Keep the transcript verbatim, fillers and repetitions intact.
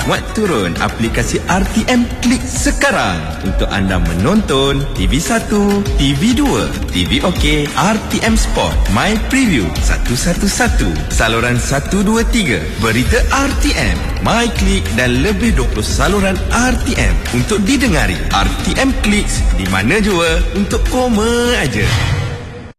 muat turun aplikasi R T M Klik sekarang untuk anda menonton T V satu, T V dua, T V OK, R T M Sport, My Preview satu satu satu, saluran satu dua tiga, berita R T M, My Klik dan lebih dua puluh saluran R T M untuk didengari. R T M Klik di mana jua untuk koma aja.